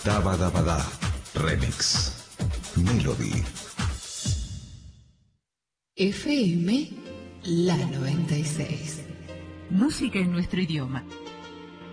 Dabadabadá Remix Melody FM La 96. Música en nuestro idioma.